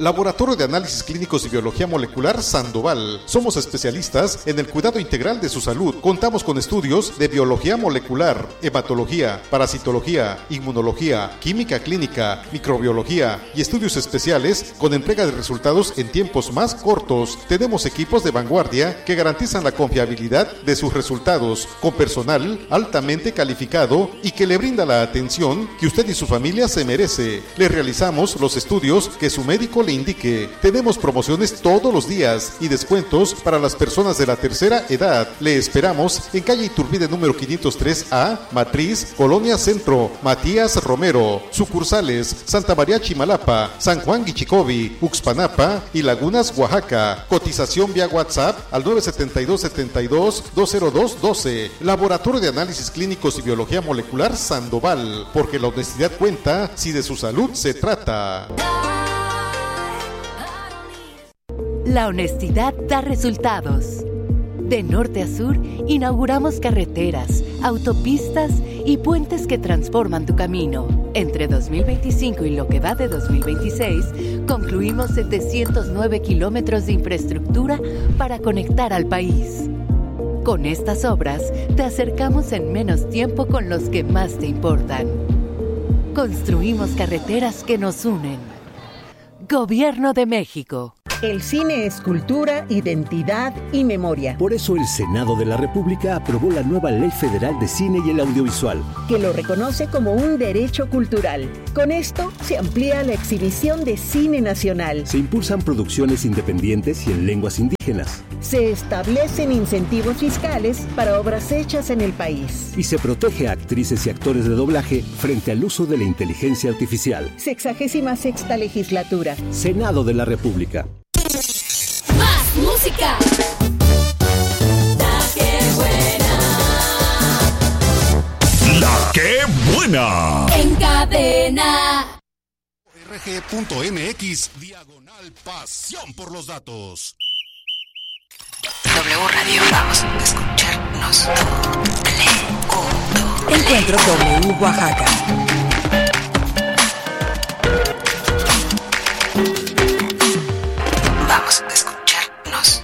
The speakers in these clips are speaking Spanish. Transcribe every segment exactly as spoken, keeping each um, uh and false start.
Laboratorio de Análisis Clínicos y Biología Molecular Sandoval. Somos especialistas en el cuidado integral de su salud. Contamos con estudios de biología molecular, hematología, parasitología, inmunología, química clínica, microbiología y estudios especiales con entrega de resultados en tiempos más cortos. Tenemos equipos de vanguardia que garantizan la confiabilidad de sus resultados, con personal altamente calificado y que le brinda la atención que usted y su familia se merece. Le realizamos los estudios que su médico le indique. Tenemos promociones todos los días y descuentos para las personas de la tercera edad. Le esperamos en calle Iturbide número quinientos tres A, Matriz, Colonia Centro, Matías Romero. Sucursales Santa María Chimalapa, San Juan Guichicovi, Uxpanapa y Lagunas, Oaxaca. Cotización vía WhatsApp al nueve siete dos, siete dos, dos cero dos uno dos. Laboratorio de Análisis Clínicos y Biología Molecular Sandoval, porque la honestidad cuenta si de su salud se trata. La honestidad da resultados. De norte a sur, inauguramos carreteras, autopistas y puentes que transforman tu camino. Entre dos mil veinticinco y lo que va de dos mil veintiséis, concluimos setecientos nueve kilómetros de infraestructura para conectar al país. Con estas obras, te acercamos en menos tiempo con los que más te importan. Construimos carreteras que nos unen. Gobierno de México. El cine es cultura, identidad y memoria. Por eso el Senado de la República aprobó la nueva Ley Federal de Cine y el Audiovisual, que lo reconoce como un derecho cultural. Con esto se amplía la exhibición de cine nacional. Se impulsan producciones independientes y en lenguas indígenas. Se establecen incentivos fiscales para obras hechas en el país. Y se protege a actrices y actores de doblaje frente al uso de la inteligencia artificial. Sexagésima sexta legislatura. Senado de la República. Más música. La que buena. La que buena. En cadena. R G punto M X diagonal pasión por los datos. W Radio, vamos a escucharnos. Encuentro W Oaxaca. Vamos a escucharnos.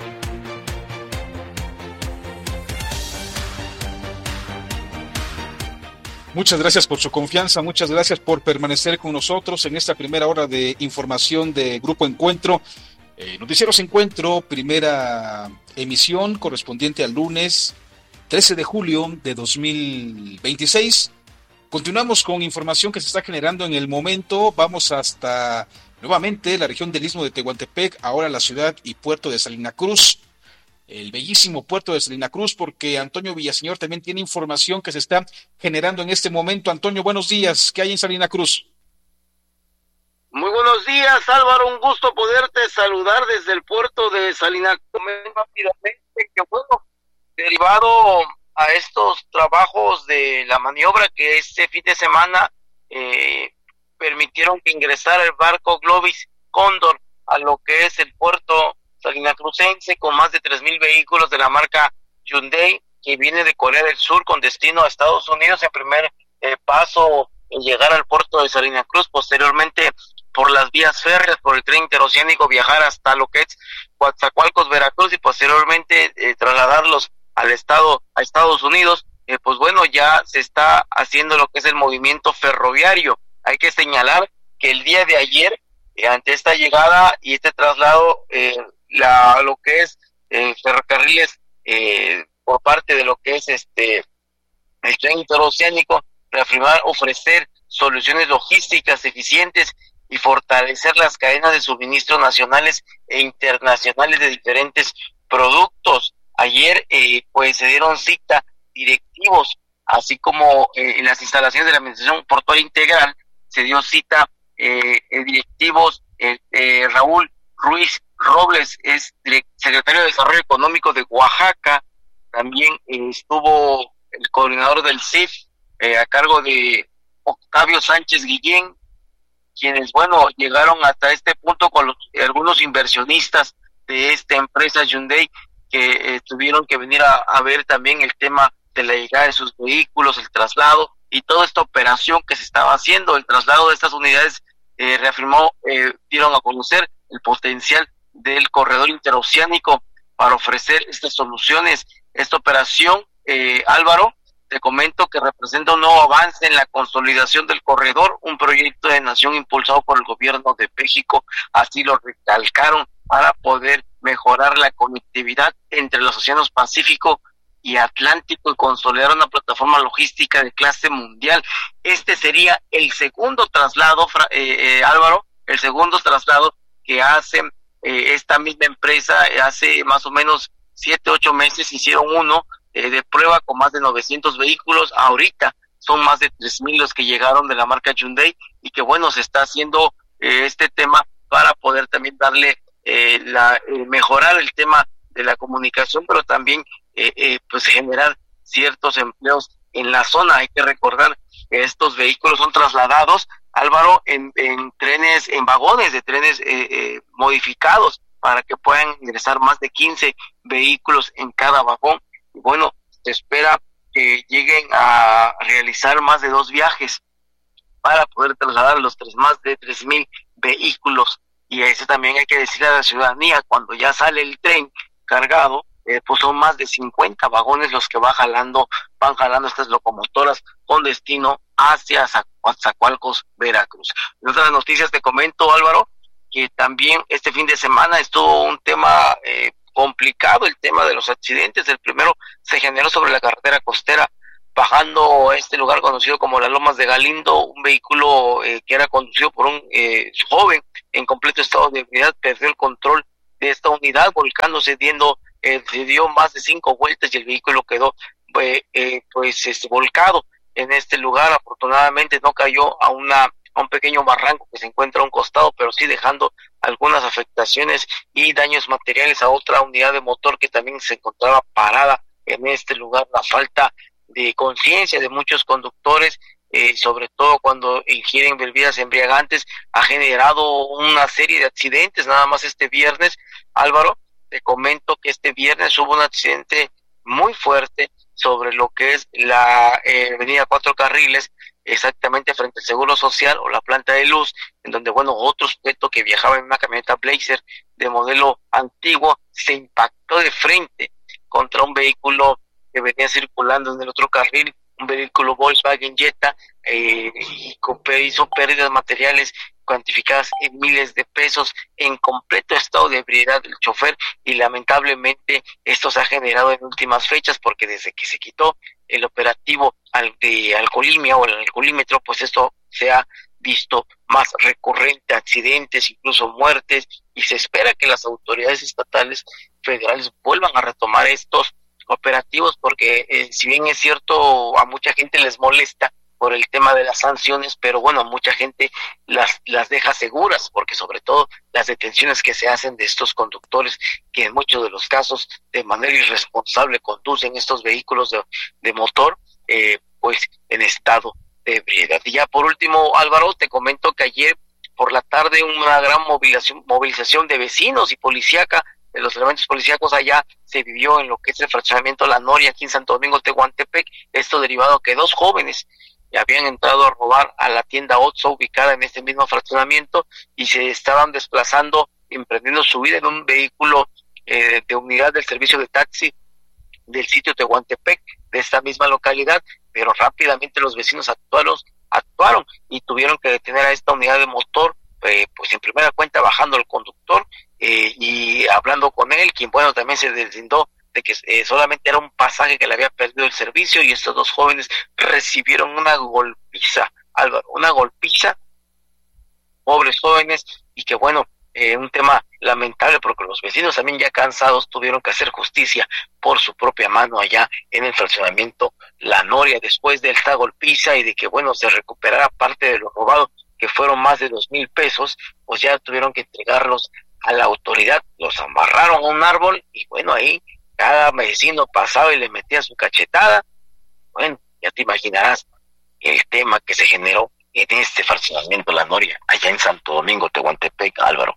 Muchas gracias por su confianza, muchas gracias por permanecer con nosotros en esta primera hora de información de Grupo Encuentro. Eh, Noticieros Encuentro, primera emisión correspondiente al lunes trece de julio de dos mil veintiséis. Continuamos con información que se está generando en el momento. Vamos hasta nuevamente la región del Istmo de Tehuantepec, ahora la ciudad y puerto de Salina Cruz. El bellísimo puerto de Salina Cruz, porque Antonio Villaseñor también tiene información que se está generando en este momento. Antonio, buenos días. ¿Qué hay en Salina Cruz? Muy buenos días, Álvaro. Un gusto poderte saludar desde el puerto de Salina Cruz. Rápidamente, que bueno, derivado a estos trabajos de la maniobra que este fin de semana eh, permitieron que ingresara el barco Globis Cóndor a lo que es el puerto salinacrucense, con más de tres mil vehículos de la marca Hyundai, que viene de Corea del Sur con destino a Estados Unidos. En primer eh, paso en llegar al puerto de Salina Cruz, posteriormente por las vías férreas, por el tren interoceánico, viajar hasta lo que es Coatzacoalcos, Veracruz, y posteriormente eh, trasladarlos al estado, a Estados Unidos. Eh, pues bueno, ya se está haciendo lo que es el movimiento ferroviario. Hay que señalar que el día de ayer, eh, ante esta llegada y este traslado, eh, la lo que es eh, ferrocarriles eh, por parte de lo que es este el tren interoceánico, reafirmar, ofrecer soluciones logísticas eficientes y fortalecer las cadenas de suministro nacionales e internacionales de diferentes productos. Ayer eh, pues se dieron cita directivos, así como eh, en las instalaciones de la Administración Portuaria Integral se dio cita eh, directivos eh, eh, Raúl Ruiz Robles, es direct, secretario de Desarrollo Económico de Oaxaca. También eh, estuvo el coordinador del C I F eh, a cargo de Octavio Sánchez Guillén, quienes, bueno, llegaron hasta este punto con los, algunos inversionistas de esta empresa Hyundai, que eh, tuvieron que venir a, a ver también el tema de la llegada de sus vehículos, el traslado y toda esta operación que se estaba haciendo, el traslado de estas unidades eh, reafirmó, eh, dieron a conocer el potencial del corredor interoceánico para ofrecer estas soluciones. Esta operación, eh, Álvaro, te comento que representa un nuevo avance en la consolidación del corredor, un proyecto de nación impulsado por el gobierno de México, así lo recalcaron, para poder mejorar la conectividad entre los océanos Pacífico y Atlántico y consolidar una plataforma logística de clase mundial. Este sería el segundo traslado, eh, eh, Álvaro, el segundo traslado que hace eh, esta misma empresa. Hace más o menos siete, ocho meses hicieron uno eh, de prueba con más de novecientos vehículos. Ahorita son más de tres mil los que llegaron de la marca Hyundai, y que bueno, se está haciendo eh, este tema para poder también darle eh, la eh, mejorar el tema de la comunicación, pero también eh, eh, pues generar ciertos empleos en la zona. Hay que recordar que estos vehículos son trasladados, Álvaro, en, en trenes, en vagones de trenes eh, eh, modificados, para que puedan ingresar más de quince vehículos en cada vagón. Y bueno, se espera que lleguen a realizar más de dos viajes para poder trasladar los tres, más de tres mil vehículos. Y eso también hay que decirle a la ciudadanía, cuando ya sale el tren cargado, eh, pues son más de cincuenta vagones los que va jalando, van jalando estas locomotoras con destino hacia Coatzacoalcos, Veracruz. En otras noticias te comento, Álvaro, que también este fin de semana estuvo un tema eh, complicado, el tema de los accidentes. El primero se generó sobre la carretera costera, bajando a este lugar conocido como las Lomas de Galindo. Un vehículo eh, que era conducido por un eh, joven en completo estado de ebriedad perdió el control de esta unidad, volcándose, diendo, eh, se dio más de cinco vueltas y el vehículo quedó eh, eh, pues este, volcado en este lugar. Afortunadamente no cayó a una a un pequeño barranco que se encuentra a un costado, pero sí dejando algunas afectaciones y daños materiales a otra unidad de motor que también se encontraba parada en este lugar. La falta de conciencia de muchos conductores, eh, sobre todo cuando ingieren bebidas embriagantes, ha generado una serie de accidentes. Nada más este viernes, Álvaro, te comento que este viernes hubo un accidente muy fuerte sobre lo que es la eh, avenida Cuatro Carriles, exactamente frente al Seguro Social o la planta de luz, en donde, bueno, otro sujeto que viajaba en una camioneta Blazer de modelo antiguo se impactó de frente contra un vehículo que venía circulando en el otro carril, un vehículo Volkswagen Jetta, eh, y hizo pérdidas materiales cuantificadas en miles de pesos, en completo estado de ebriedad del chofer, y lamentablemente esto se ha generado en últimas fechas, porque desde que se quitó el operativo de alcoholemia o el alcoholímetro, pues esto se ha visto más recurrente, accidentes, incluso muertes, y se espera que las autoridades estatales, federales, vuelvan a retomar estos operativos, porque eh, si bien es cierto, a mucha gente les molesta por el tema de las sanciones, pero bueno, mucha gente las las deja seguras, porque sobre todo las detenciones que se hacen de estos conductores, que en muchos de los casos de manera irresponsable conducen estos vehículos de, de motor, eh, pues en estado de ebriedad. Y ya por último, Álvaro, te comento que ayer por la tarde una gran movilización, movilización de vecinos y policíaca, de los elementos policíacos allá, se vivió en lo que es el fraccionamiento La Noria, aquí en Santo Domingo, Tehuantepec. Esto derivado que dos jóvenes habían entrado a robar a la tienda Oxxo ubicada en este mismo fraccionamiento y se estaban desplazando, emprendiendo su vida en un vehículo eh, de unidad del servicio de taxi del sitio Tehuantepec, de esta misma localidad, pero rápidamente los vecinos actuaron, actuaron y tuvieron que detener a esta unidad de motor, eh, pues en primera cuenta bajando al conductor eh, y hablando con él, quien bueno también se deslindó de que eh, solamente era un pasaje que le había perdido el servicio, y estos dos jóvenes recibieron una golpiza, Álvaro, una golpiza, pobres jóvenes, y que bueno, eh, un tema lamentable, porque los vecinos también ya cansados tuvieron que hacer justicia por su propia mano allá en el fraccionamiento La Noria, después de esta golpiza y de que bueno, se recuperara parte de lo robado, que fueron más de dos mil pesos, pues ya tuvieron que entregarlos a la autoridad, los amarraron a un árbol, y bueno, ahí cada vecino pasaba y le metía su cachetada. Bueno, ya te imaginarás el tema que se generó en este fraccionamiento La Noria, allá en Santo Domingo, Tehuantepec, Álvaro.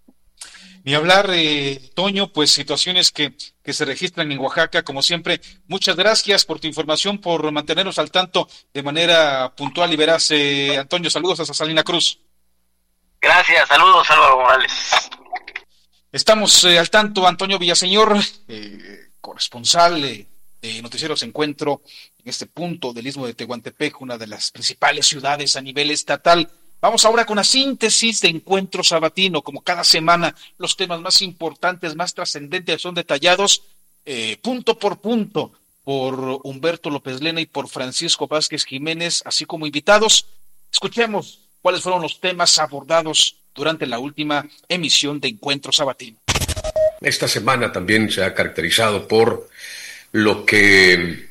Ni hablar, eh, Toño, pues situaciones que, que se registran en Oaxaca, como siempre. Muchas gracias por tu información, por mantenernos al tanto de manera puntual y veraz. Eh, Antonio, saludos hasta Salina Cruz. Gracias, saludos Álvaro Morales. Estamos eh, al tanto, Antonio Villaseñor, eh, corresponsal eh, de Noticieros Encuentro en este punto del Istmo de Tehuantepec, una de las principales ciudades a nivel estatal. Vamos ahora con la síntesis de Encuentro Sabatino. Como cada semana, los temas más importantes, más trascendentes son detallados eh, punto por punto por Humberto López Lena y por Francisco Vázquez Jiménez, así como invitados. Escuchemos cuáles fueron los temas abordados durante la última emisión de Encuentro Sabatino. Esta semana también se ha caracterizado por lo que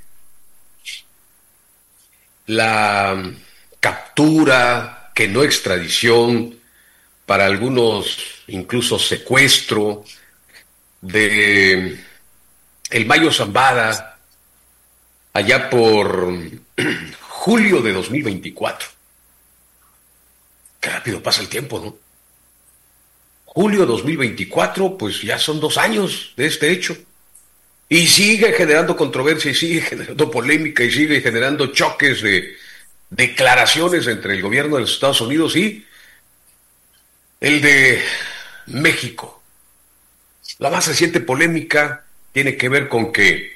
la captura, que no extradición, para algunos incluso secuestro de el Mayo Zambada allá por julio de dos mil veinticuatro. Qué rápido pasa el tiempo, ¿no? Julio dos mil veinticuatro, pues ya son dos años de este hecho. Y sigue generando controversia, y sigue generando polémica, y sigue generando choques de declaraciones entre el gobierno de los Estados Unidos y el de México. La más reciente polémica tiene que ver con que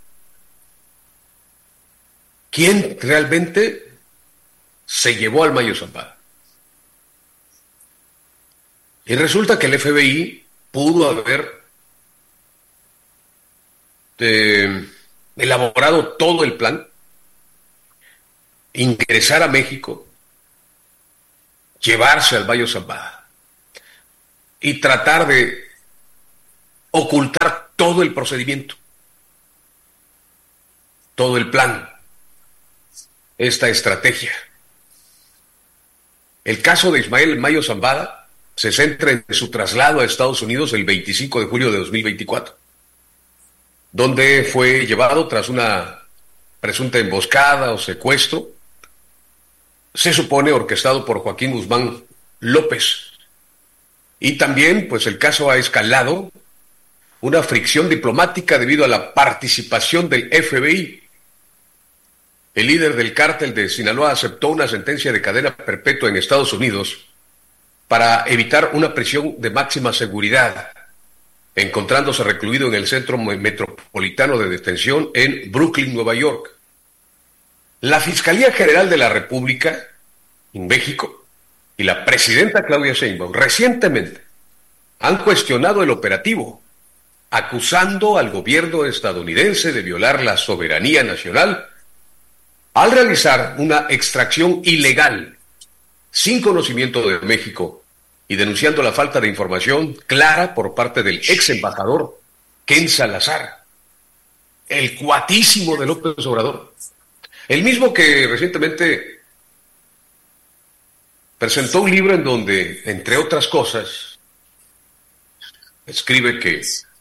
¿quién realmente se llevó al Mayo Zambada? Y resulta que el F B I pudo haber eh, elaborado todo el plan, ingresar a México, llevarse al Mayo Zambada y tratar de ocultar todo el procedimiento, todo el plan, esta estrategia. El caso de Ismael Mayo Zambada se centra en su traslado a Estados Unidos el veinticinco de julio de dos mil veinticuatro, donde fue llevado tras una presunta emboscada o secuestro, se supone orquestado por Joaquín Guzmán López. Y también, pues el caso ha escalado una fricción diplomática debido a la participación del F B I. El líder del cártel de Sinaloa aceptó una sentencia de cadena perpetua en Estados Unidos para evitar una prisión de máxima seguridad, encontrándose recluido en el Centro Metropolitano de Detención en Brooklyn, Nueva York. La Fiscalía General de la República en México y la presidenta Claudia Sheinbaum recientemente han cuestionado el operativo, acusando al gobierno estadounidense de violar la soberanía nacional al realizar una extracción ilegal sin conocimiento de México y denunciando la falta de información clara por parte del ex embajador Ken Salazar, el cuatísimo de López Obrador, el mismo que recientemente presentó un libro en donde, entre otras cosas, escribe que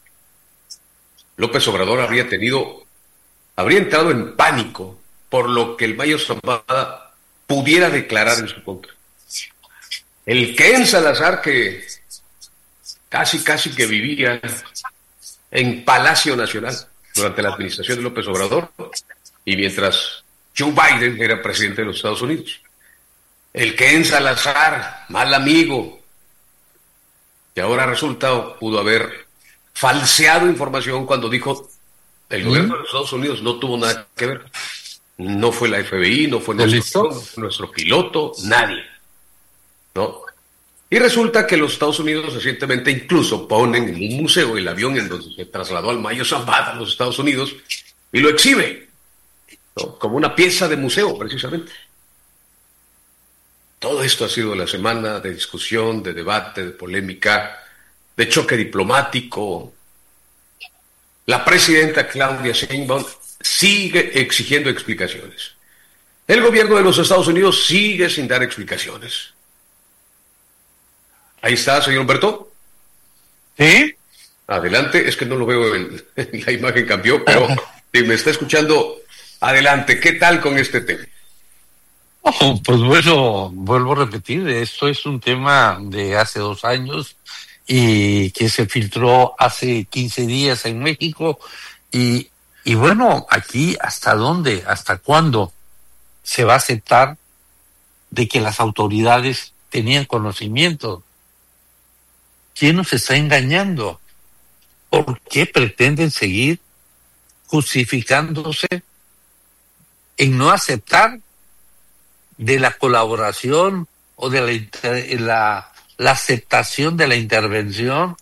López Obrador habría tenido, habría entrado en pánico por lo que el Mayo Zambada pudiera declarar en su contra. El Ken Salazar, que casi casi que vivía en Palacio Nacional durante la administración de López Obrador y mientras Joe Biden era presidente de los Estados Unidos. El Ken Salazar, mal amigo, que ahora resulta pudo haber falseado información cuando dijo el gobierno de los Estados Unidos no tuvo nada que ver. No fue la F B I, no fue nuestro, no fue nuestro piloto, nadie. ¿No? Y resulta que los Estados Unidos recientemente incluso ponen en un museo el avión en donde se trasladó al Mayo Zambada a los Estados Unidos y lo exhibe, ¿no? Como una pieza de museo, precisamente. Todo esto ha sido la semana de discusión, de debate, de polémica, de choque diplomático. La presidenta Claudia Sheinbaum sigue exigiendo explicaciones. El gobierno de los Estados Unidos sigue sin dar explicaciones. Ahí está, señor Humberto. ¿Sí? Adelante, es que no lo veo en, en la imagen, cambió, pero si me está escuchando, adelante. ¿Qué tal con este tema? Oh, pues bueno, vuelvo a repetir, esto es un tema de hace dos años y que se filtró hace quince días en México y, y bueno, aquí hasta dónde, hasta cuándo se va a aceptar de que las autoridades tenían conocimiento. ¿Quién nos está engañando? ¿Por qué pretenden seguir justificándose en no aceptar de la colaboración o de la, inter- la, la aceptación de la intervención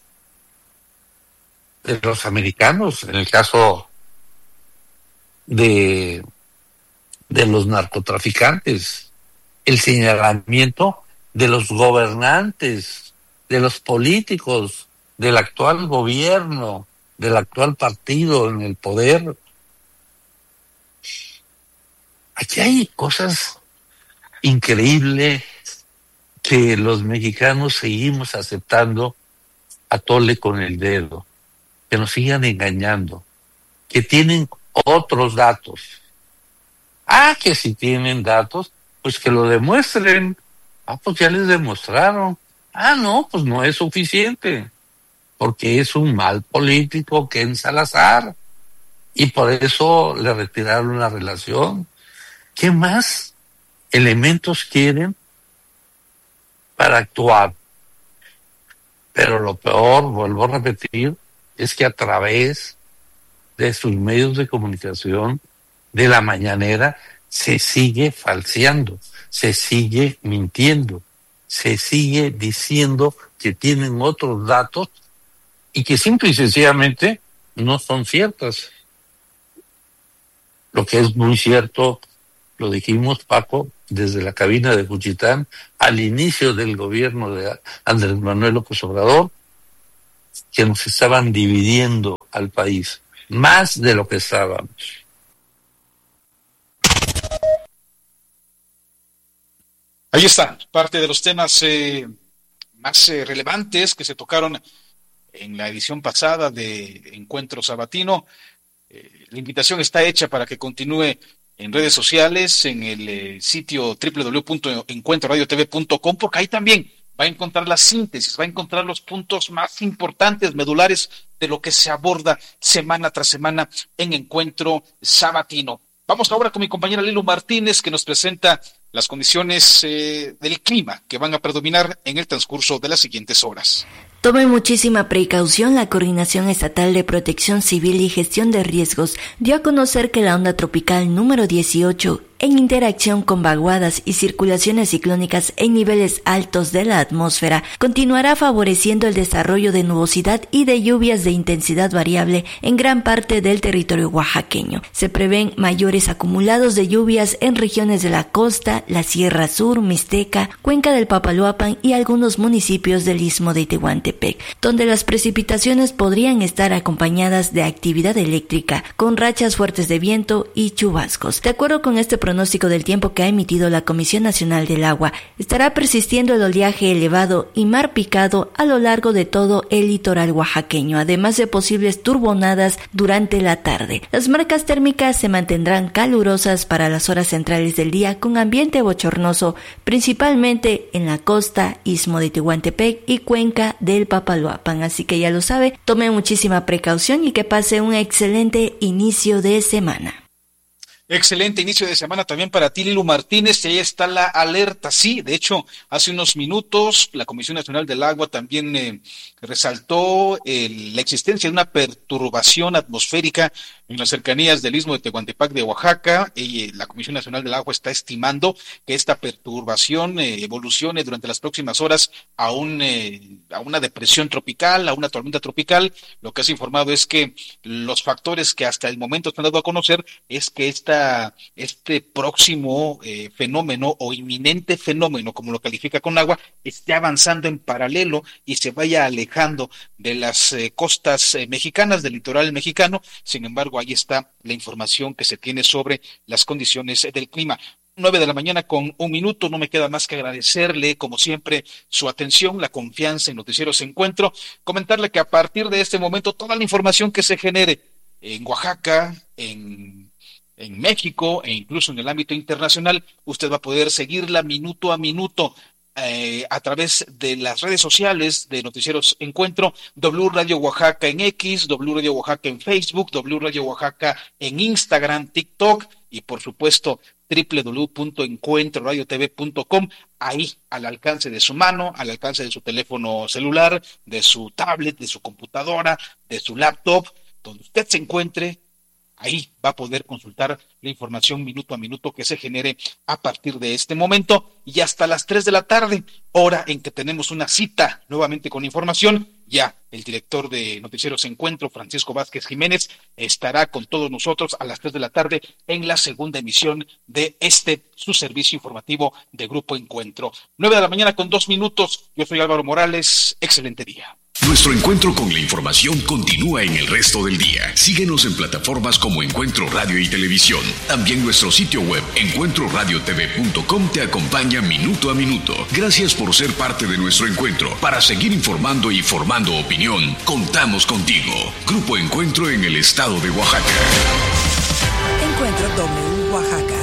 de los americanos, en el caso de, de los narcotraficantes, el señalamiento de los gobernantes, de los políticos, del actual gobierno, del actual partido en el poder? Aquí hay cosas increíbles que los mexicanos seguimos aceptando a tole con el dedo, que nos sigan engañando, que tienen otros datos. Ah, que si tienen datos, pues que lo demuestren. Ah, pues ya les demostraron. Ah, no, pues no es suficiente, porque es un mal político Ken Salazar, y por eso le retiraron la relación. ¿Qué más elementos quieren para actuar? Pero lo peor, vuelvo a repetir, es que a través de sus medios de comunicación, de la mañanera, se sigue falseando, se sigue mintiendo, se sigue diciendo que tienen otros datos y que simple y sencillamente no son ciertas. Lo que es muy cierto, lo dijimos, Paco, desde la cabina de Juchitán, al inicio del gobierno de Andrés Manuel López Obrador, que nos estaban dividiendo al país, más de lo que estábamos. Ahí está, parte de los temas eh, más eh, relevantes que se tocaron en la edición pasada de Encuentro Sabatino. Eh, la invitación está hecha para que continúe en redes sociales, en el eh, sitio doble u doble u doble u punto encuentro radio t v punto com, porque ahí también va a encontrar la síntesis, va a encontrar los puntos más importantes, medulares, de lo que se aborda semana tras semana en Encuentro Sabatino. Vamos ahora con mi compañera Lilo Martínez, que nos presenta las condiciones eh, del clima que van a predominar en el transcurso de las siguientes horas. Tome muchísima precaución. La Coordinación Estatal de Protección Civil y Gestión de Riesgos dio a conocer que la onda tropical número dieciocho, en interacción con vaguadas y circulaciones ciclónicas en niveles altos de la atmósfera, continuará favoreciendo el desarrollo de nubosidad y de lluvias de intensidad variable en gran parte del territorio oaxaqueño. Se prevén mayores acumulados de lluvias en regiones de la costa, la Sierra Sur, Mixteca, Cuenca del Papaloapan y algunos municipios del Istmo de Tehuantepec, donde las precipitaciones podrían estar acompañadas de actividad eléctrica, con rachas fuertes de viento y chubascos. De acuerdo con este pronóstico del tiempo que ha emitido la Comisión Nacional del Agua, estará persistiendo el oleaje elevado y mar picado a lo largo de todo el litoral oaxaqueño, además de posibles turbonadas durante la tarde. Las marcas térmicas se mantendrán calurosas para las horas centrales del día, con ambiente bochornoso, principalmente en la costa, Istmo de Tehuantepec y Cuenca del Papaloapan. Así que ya lo sabe, tome muchísima precaución y que pase un excelente inicio de semana. Excelente inicio de semana también para ti, Lilu Martínez, y ahí está la alerta. Sí, de hecho, hace unos minutos la Comisión Nacional del Agua también eh, resaltó eh, la existencia de una perturbación atmosférica en las cercanías del Istmo de Tehuantepec de Oaxaca, y eh, la Comisión Nacional del Agua está estimando que esta perturbación eh, evolucione durante las próximas horas a, un, eh, a una depresión tropical, a una tormenta tropical. Lo que se ha informado es que los factores que hasta el momento se han dado a conocer es que esta este próximo eh, fenómeno o inminente fenómeno, como lo califica Conagua, esté avanzando en paralelo y se vaya alejando de las eh, costas eh, mexicanas, del litoral mexicano. Sin embargo, ahí está la información que se tiene sobre las condiciones del clima. Nueve de la mañana con un minuto. No me queda más que agradecerle, como siempre, su atención, la confianza en Noticieros Encuentro. Comentarle que a partir de este momento, toda la información que se genere en Oaxaca, en en México e incluso en el ámbito internacional, usted va a poder seguirla minuto a minuto eh, a través de las redes sociales de Noticieros Encuentro, W Radio Oaxaca en X, W Radio Oaxaca en Facebook, W Radio Oaxaca en Instagram, TikTok y por supuesto doble u doble u doble u punto encuentro radio t v punto com, ahí al alcance de su mano, al alcance de su teléfono celular, de su tablet, de su computadora, de su laptop, donde usted se encuentre. Ahí va a poder consultar la información minuto a minuto que se genere a partir de este momento y hasta las tres de la tarde, hora en que tenemos una cita nuevamente con información. Ya el director de Noticieros Encuentro, Francisco Vázquez Jiménez, estará con todos nosotros a las tres de la tarde en la segunda emisión de este, su servicio informativo de Grupo Encuentro. Nueve de la mañana con dos minutos. Yo soy Álvaro Morales. Excelente día. Nuestro encuentro con la información continúa en el resto del día. Síguenos en plataformas como Encuentro Radio y Televisión. También nuestro sitio web encuentro radio t v punto com te acompaña minuto a minuto. Gracias por ser parte de nuestro encuentro. Para seguir informando y formando opinión, contamos contigo. Grupo Encuentro en el estado de Oaxaca. Encuentro W Oaxaca.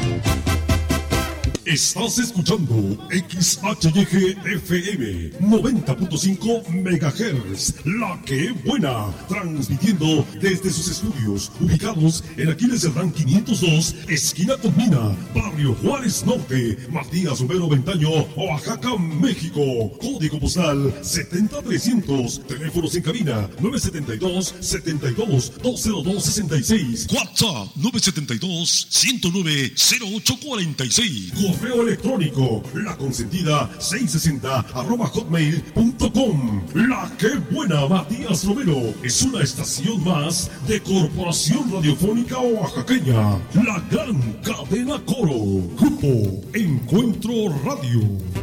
Estás escuchando X H Y G F M noventa punto cinco megahertz, La Que Buena, transmitiendo desde sus estudios ubicados en Aquiles Cerdán quinientos dos, esquina con Mina, Barrio Juárez Norte, Matías Romero Ventaño, Oaxaca, México. Código postal setenta trescientos, teléfonos en cabina nueve siete dos, setenta y dos, dos cero dos sesenta y seis, WhatsApp nueve siete dos, ciento nueve, cero ocho cuarenta y seis. Correo electrónico, la consentida seiscientos sesenta arroba hotmail punto com. La Que Buena, Matías Romero, es una estación más de Corporación Radiofónica Oaxaqueña, la gran cadena Coro. Grupo Encuentro Radio.